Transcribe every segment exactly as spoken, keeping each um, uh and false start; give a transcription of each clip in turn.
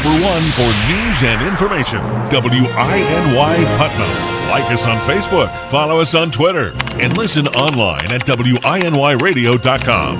number one for news and information, W I N Y Putnam. Like us on Facebook, follow us on Twitter, and listen online at W I N Y radio dot com.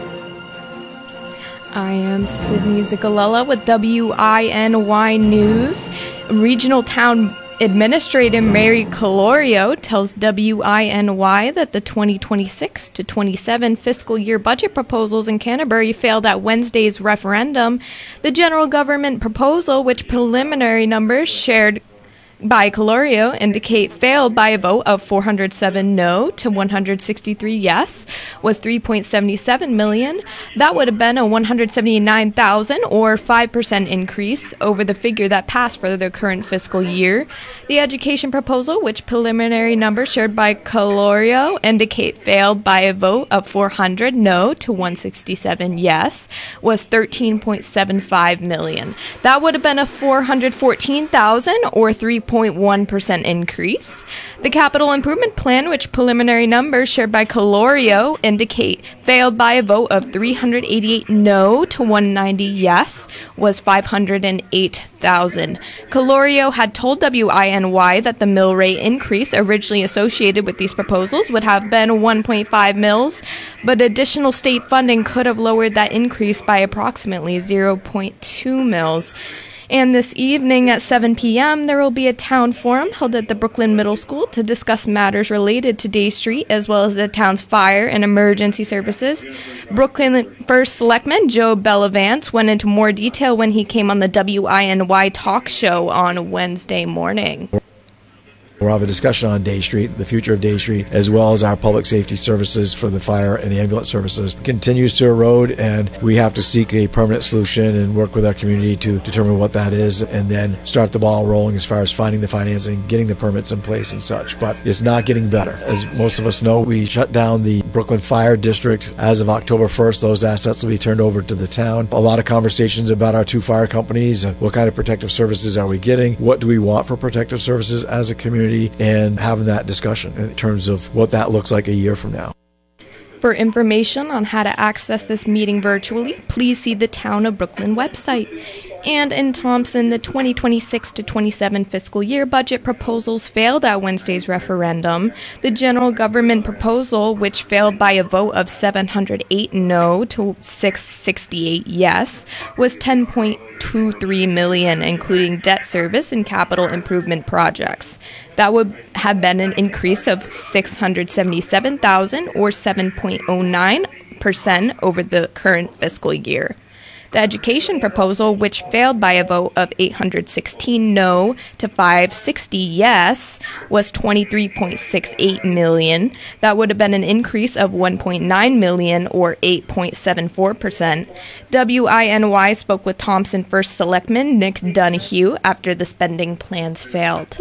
I am Sydney Zicalella with W I N Y News. Regional Town Administrator Mary Calorio tells W I N Y that the twenty twenty-six to twenty-seven fiscal year budget proposals in Canterbury failed at Wednesday's referendum. The general government proposal, which preliminary numbers shared by Calorio indicate failed by a vote of four hundred seven no to one hundred sixty-three yes, was three point seven seven million. That would have been a one hundred seventy-nine thousand or five percent increase over the figure that passed for the current fiscal year. The education proposal, which preliminary numbers shared by Calorio indicate failed by a vote of four hundred no to one hundred sixty-seven yes, was thirteen point seven five million. That would have been a four hundred fourteen thousand or three point one percent increase. The capital improvement plan, which preliminary numbers shared by Calorio indicate failed by a vote of three hundred eighty-eight no to one hundred ninety yes, was five hundred eight thousand. Calorio had told W I N Y that the mill rate increase originally associated with these proposals would have been one point five mils, but additional state funding could have lowered that increase by approximately zero point two mils. And this evening at seven p.m., there will be a town forum held at the Brooklyn Middle School to discuss matters related to Day Street, as well as the town's fire and emergency services. Brooklyn First Selectman Joe Bellavance went into more detail when he came on the W I N Y talk show on Wednesday morning. We'll have a discussion on Day Street, the future of Day Street, as well as our public safety services for the fire and ambulance services continues to erode, and we have to seek a permanent solution and work with our community to determine what that is, and then start the ball rolling as far as finding the financing, getting the permits in place and such. But it's not getting better. As most of us know, we shut down the Brooklyn Fire District as of October first. Those assets will be turned over to the town. A lot of conversations about our two fire companies. What kind of protective services are we getting? What do we want for protective services as a community? And having that discussion in terms of what that looks like a year from now. For information on how to access this meeting virtually, please see the Town of Brooklyn website. And in Thompson, the twenty twenty-six to twenty-seven fiscal year budget proposals failed at Wednesday's referendum. The general government proposal, which failed by a vote of seven hundred eight no to six hundred sixty-eight yes, was ten point two three million, including debt service and capital improvement projects. That would have been an increase of six hundred seventy-seven thousand or seven point zero nine percent over the current fiscal year. The education proposal, which failed by a vote of eight hundred sixteen no to five hundred sixty yes, was twenty-three point six eight million. That would have been an increase of one point nine million or eight point seven four percent. W I N Y spoke with Thompson First Selectman Nick Donahue after the spending plans failed.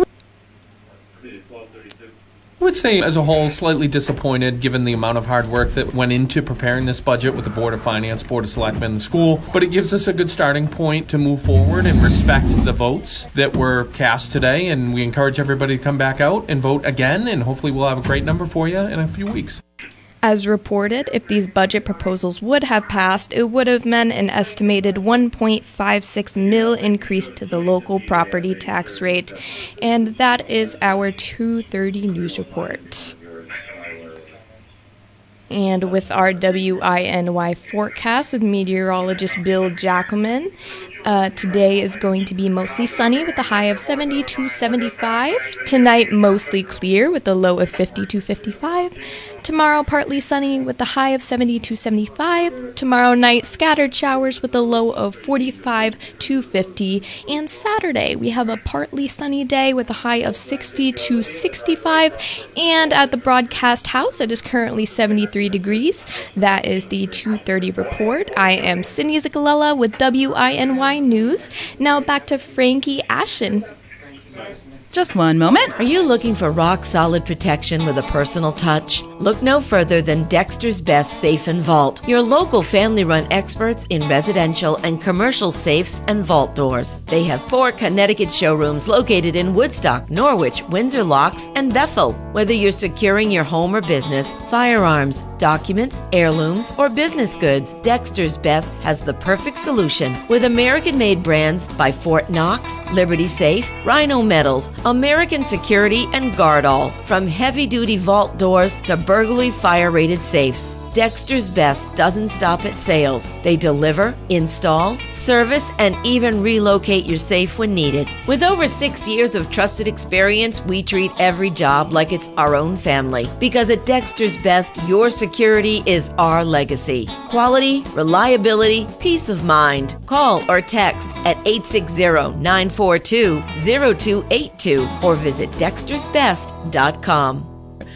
I would say, as a whole, slightly disappointed given the amount of hard work that went into preparing this budget with the Board of Finance, Board of Selectmen, and the school. But it gives us a good starting point to move forward and respect the votes that were cast today. And we encourage everybody to come back out and vote again. And hopefully we'll have a great number for you in a few weeks. As reported, if these budget proposals would have passed, it would have meant an estimated one point five six mil increase to the local property tax rate. And that is our two thirty news report. And with our W I N Y forecast with meteorologist Bill Jackelman, uh, today is going to be mostly sunny with a high of seventy-two seventy-five. Tonight, mostly clear with a low of fifty-two fifty-five. Tomorrow, partly sunny with a high of seventy-two seventy-five. Tomorrow night, scattered showers with a low of forty-five to fifty. And Saturday, we have a partly sunny day with a high of sixty-two sixty-five. And at the broadcast house, it is currently seventy-three degrees. That is the two thirty report. I am Sydney Zicalella with W I N Y News. Now back to Frankie Ashen. Just one moment. Are you looking for rock-solid protection with a personal touch? Look no further than Dexter's Best Safe and Vault, your local family-run experts in residential and commercial safes and vault doors. They have four Connecticut showrooms located in Woodstock, Norwich, Windsor Locks, and Bethel. Whether you're securing your home or business, firearms, documents, heirlooms, or business goods, Dexter's Best has the perfect solution. With American-made brands by Fort Knox, Liberty Safe, Rhino Metals, American Security, and Guardall. From heavy-duty vault doors to burglary fire-rated safes, Dexter's Best doesn't stop at sales. They deliver, install, service, and even relocate your safe when needed. With over six years of trusted experience, we treat every job like it's our own family. Because at Dexter's Best, your security is our legacy. Quality, reliability, peace of mind. Call or text at eight six zero, nine four two, zero two eight two or visit dexters best dot com.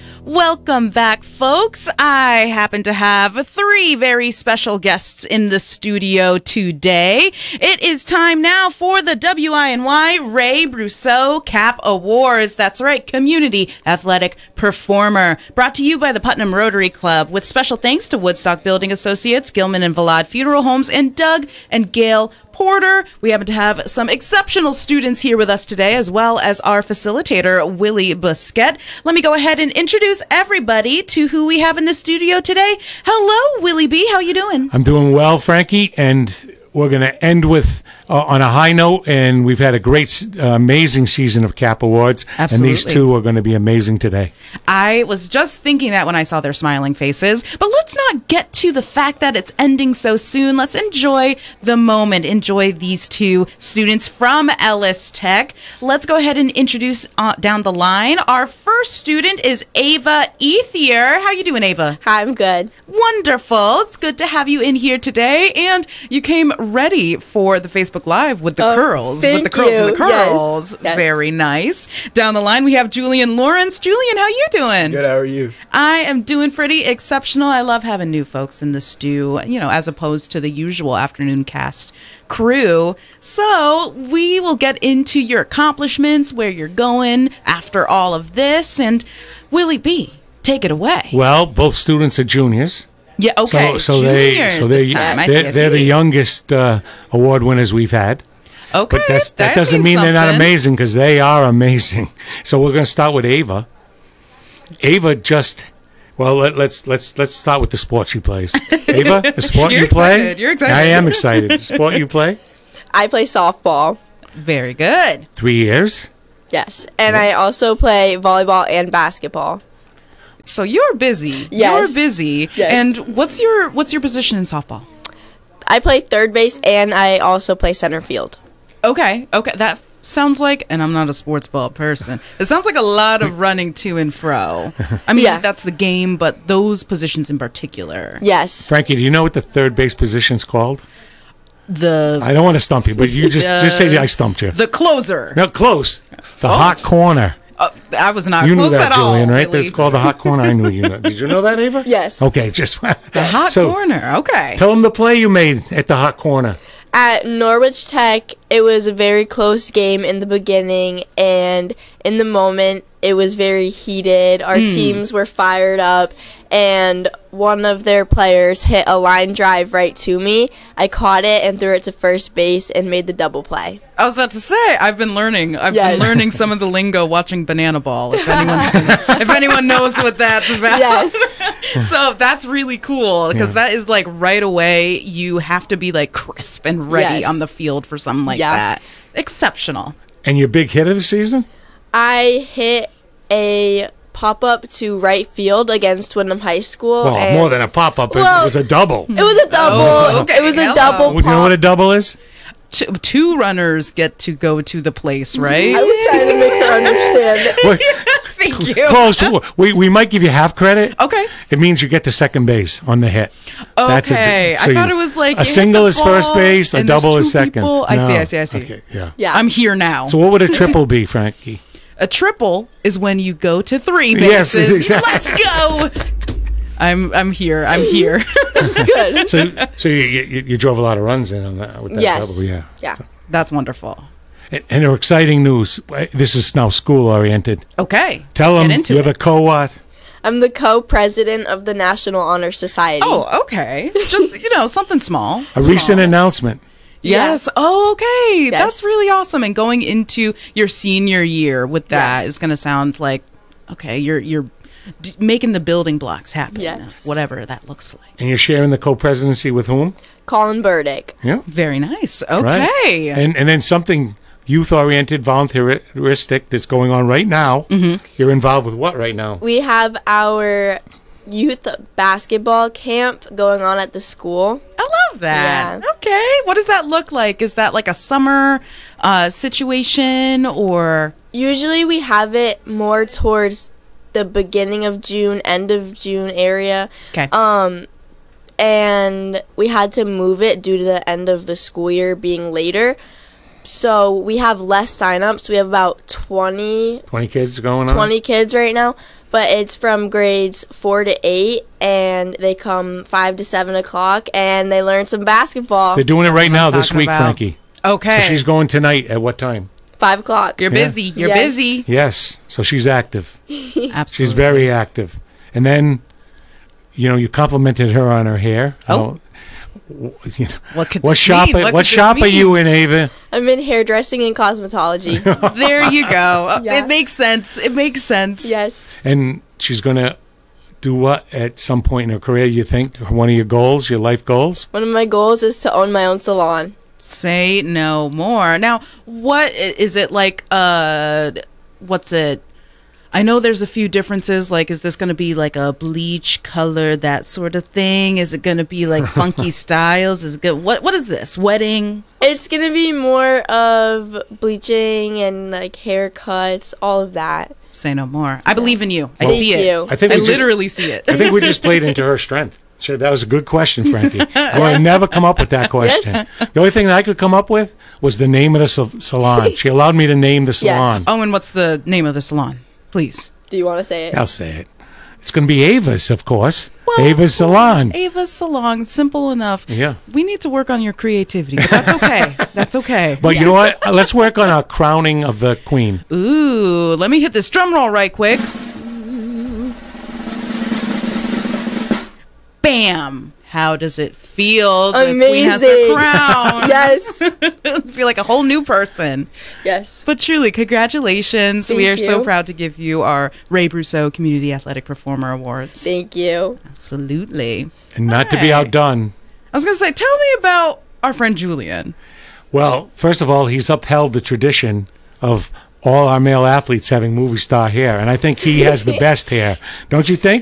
Welcome back, folks. I happen to have three very special guests in the studio today. It is time now for the W I N Y Ray Brousseau Cap Awards. That's right, Community Athletic Performer. Brought to you by the Putnam Rotary Club, with special thanks to Woodstock Building Associates, Gilman and Vlad Funeral Homes, and Doug and Gail Porter. We happen to have some exceptional students here with us today, as well as our facilitator, Willie Busquet. Let me go ahead and introduce everybody to who we have in the studio today. Hello, Willie B. How you doing? I'm doing well, Frankie, and we're going to end with uh, on a high note, and we've had a great, uh, amazing season of Cap Awards. Absolutely. And these two are going to be amazing today. I was just thinking that when I saw their smiling faces. But let's not get to the fact that it's ending so soon. Let's enjoy the moment. Enjoy these two students from Ellis Tech. Let's go ahead and introduce uh, down the line. Our first student is Ava Ethier. How you doing, Ava? Hi, I'm good. Wonderful. It's good to have you in here today. And you came ready for the Facebook Live with the Oh, curls. thank With the curls and the you. Yes. curls. Yes. Very nice. Down the line, we have Julian Lawrence. Julian, how you doing? Good, how are you? I am doing pretty exceptional. I love having new folks in the stew, you know, as opposed to the usual afternoon cast crew. So we will get into your accomplishments, where you're going after all of this. And Willie B., take it away. Well, both students are juniors. Yeah, okay. So, so they, Juniors so this they, time. I see, they're, I they're the see. youngest uh, award winners we've had. Okay, But that's, that, that doesn't means mean they're not something. amazing, because they are amazing. So we're going to start with Ava. Ava just, well, let, let's let's let's start with the sport she plays. Ava, the sport You're you play. excited. You're excited. I am excited. The sport you play. I play softball. Very good. Three years. Yes. And I also play volleyball and basketball. So you're busy. Yes. You're busy. Yes. And what's your what's your position in softball? I play third base and I also play center field. Okay. Okay. That sounds like, and I'm not a sports ball person, it sounds like a lot of running to and fro. I mean, Yeah. that's the game, but those positions in particular. Yes. Frankie, do you know what the third base position's called? The I don't want to stump you, but you just just say I stumped you. the closer. No, close. The hot corner. Uh, I was not You close knew that, at all. Julian, right? Really. That's called the hot corner. I knew you knew. Did you know that, Ava? Yes. Okay, just The hot so, corner. Okay. Tell them the play you made at the hot corner. At Norwich Tech, it was a very close game in the beginning, and in the moment, it was very heated. Our teams were fired up, and one of their players hit a line drive right to me. I caught it and threw it to first base and made the double play. I was about to say, I've been learning. I've Yes. been learning some of the lingo watching Banana Ball. If anyone's been, if anyone knows what that's about. Yes. So that's really cool, because that is like right away. You have to be like crisp and ready Yes. on the field for something like Yeah. that. Exceptional. And your big hit of the season? I hit a pop-up to right field against Wyndham High School. Well, and more than a pop-up. it- Well- it was a double. It was a double. Oh, okay. It was a Hello. double Would you know what a pop. double is? Two, two runners get to go to the place, right? I was trying to make her understand. Wait, Thank you. close. We, we might give you half credit. Okay. It means you get to second base on the hit. That's a- Okay. so I thought you- it was like a you hit single the is first ball base, a and there's double two is second. people. I see, No. I see, I see. Okay, yeah. Yeah. I'm here now. So what would a triple be, Frankie? A triple is when you go to three Yes, bases. exactly. Let's go. I'm I'm here. I'm here. It's good. So, so you, you you drove a lot of runs in on that with that Yes. double, yeah. Yeah. That's wonderful. And, and there are exciting news. This is now school oriented. Okay. Tell let's them get into you're it. the co what? I'm the co-president of the National Honor Society. Oh, okay. Just, you know, something small. A Small. recent announcement. Yes. Oh, okay. Yes. That's really awesome. And going into your senior year with that Yes. is going to sound like, okay, you're you're d- making the building blocks happen. Yes. Whatever that looks like. And you're sharing the co-presidency with whom? Colin Burdick. Yeah. Very nice. Okay. Right. And and then something youth-oriented, volunteeristic that's going on right now. Mm-hmm. You're involved with what right now? We have our youth basketball camp going on at the school. I love that. Yeah. Okay. What does that look like? Is that like a summer uh, situation or? Usually we have it more towards the beginning of June, end of June area. Okay. Um, and we had to move it due to the end of the school year being later. So we have less signups. We have about twenty, twenty kids going on? twenty kids right now. But it's from grades four to eight, and they come five to seven o'clock, and they learn some basketball. They're doing it right now this talking week, about. Frankie. Okay. So she's going tonight at what time? Five o'clock. You're Yeah. busy. You're Yes. busy. Yes. So she's active. Absolutely. She's very active. And then, you know, you complimented her on her hair. Oh. How- you know, What could what this shop? mean? What, What could this shop are mean? you in, Ava? I'm in hairdressing and cosmetology. There you go. Yeah. It makes sense. It makes sense. Yes. And she's going to do what at some point in her career? You think one of your goals, your life goals? One of my goals is to own my own salon. Say no more. Now, what i- is it like? Uh, what's it? I know there's a few differences. Like, is this going to be like a bleach color, that sort of thing? Is it going to be like funky styles? Is it good? What What is this? Wedding? It's gonna be more of bleaching and like haircuts, all of that. Say no more. I believe in you. I Thank see it. you. I think I we just- literally see it. I think we just played into her strength. Sure, that was a good question, Frankie. I would have never come up with that question. The only thing that I could come up with was the name of the sal- salon. She allowed me to name the salon. Oh, and what's the name of the salon? Please. Do you want to say it? I'll say it. It's going to be Ava's, of course. Well, Ava's Salon. Ava's Salon. Simple enough. Yeah. We need to work on your creativity, but that's okay. That's okay. But you know what? Let's work on our crowning of the queen. Ooh, let me hit this drum roll right quick. Bam! How does it feel? The queen has her Amazing. crown. Yes. I feel like a whole new person. Yes. But truly, congratulations. we are Thank so you. proud to give you our Ray Brousseau Community Athletic Performer Awards. Thank you. Absolutely. And not to be Hey. outdone. I was going to say, tell me about our friend Julian. Well, first of all, he's upheld the tradition of all our male athletes having movie star hair. And I think he has the best hair. Don't you think?